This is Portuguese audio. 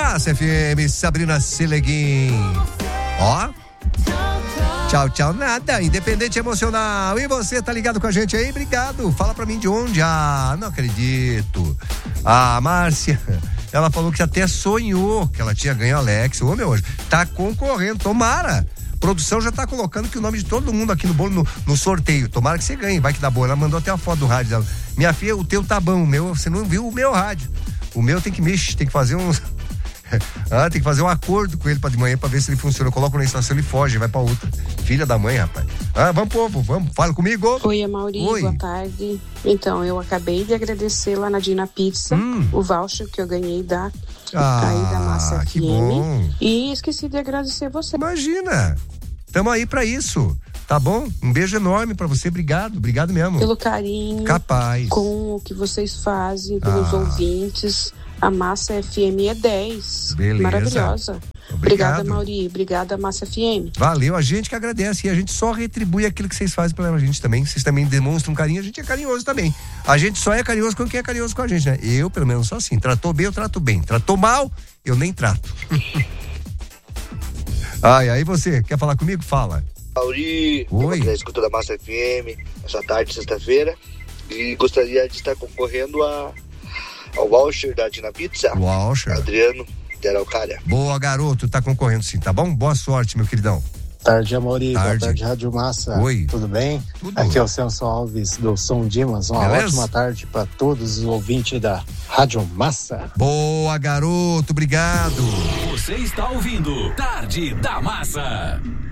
Massa FM, Sabrina Seleguin. Ó. Tchau, tchau, nada. Independente emocional. E você, tá ligado com a gente aí? Obrigado. Fala pra mim de onde? Ah, não acredito. A Márcia, ela falou que até sonhou que ela tinha ganho a Alex. Ô, meu anjo, tá concorrendo. Tomara. Produção já tá colocando que o nome de todo mundo aqui no bolo no sorteio. Tomara que você ganhe, vai que dá boa. Ela mandou até a foto do rádio dela. Minha filha, o teu tá bom, o meu, você não viu o meu rádio. O meu tem que mexer, tem que fazer uns... tem que fazer um acordo com ele pra de manhã pra ver se ele funciona. Eu coloco na estação, ele foge, vai pra outra. Filha da mãe, rapaz. Vamos, povo, vamos, fala comigo. Oi, Amaury, boa tarde. Então, eu acabei de agradecer lá na Dina Pizza o voucher que eu ganhei da Massa que FM. Bom. E esqueci de agradecer você. Imagina, tamo aí pra isso. Tá bom? Um beijo enorme pra você, obrigado mesmo. Pelo carinho. Capaz. Com o que vocês fazem pelos ouvintes. A Massa FM é 10. Beleza. Maravilhosa. Obrigado. Obrigada, Mauri. Obrigada, Massa FM. Valeu, a gente que agradece e a gente só retribui aquilo que vocês fazem pela gente também. Vocês também demonstram carinho, a gente é carinhoso também. A gente só é carinhoso com quem é carinhoso com a gente, né? Eu, pelo menos, sou assim. Tratou bem, eu trato bem. Tratou mal, eu nem trato. Aí você, quer falar comigo? Fala. Mauri, oi. Eu escuto da Massa FM essa tarde, sexta-feira, e gostaria de estar concorrendo ao voucher da Dina Pizza. Voucher. Adriano de Araucária. Boa, garoto, tá concorrendo sim, tá bom? Boa sorte, meu queridão. Tarde, Amaury. Boa tarde, Rádio Massa. Oi. Tudo bem? Tudo. Aqui é o Celso Alves do Som Dimas. Uma ótima tarde para todos os ouvintes da Rádio Massa. Boa, garoto, obrigado. Você está ouvindo Tarde da Massa.